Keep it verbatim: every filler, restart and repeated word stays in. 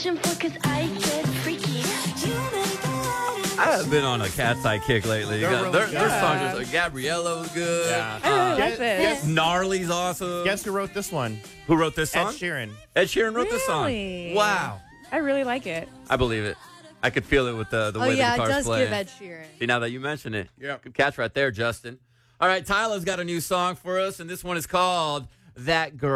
permission for, cause I get freaky. You make the water. I have been on a Cat's Eye kick lately. They're Their, really their, good. their songs are Gabriella was good. Yeah. I really like Guess- this. guess- Gnarly's awesome. Guess who wrote this one? Who wrote this Ed song? Sheeran. Ed Sheeran wrote this song. Really? Wow. I really like it. I believe it. I could feel it with the, the Oh, way yeah, the it guitar's does playing. give Ed Sheeran. See, now that you mention it. Yeah. Good catch right there, Justin. All right, Tyler's got a new song for us, and this one is called That Girl.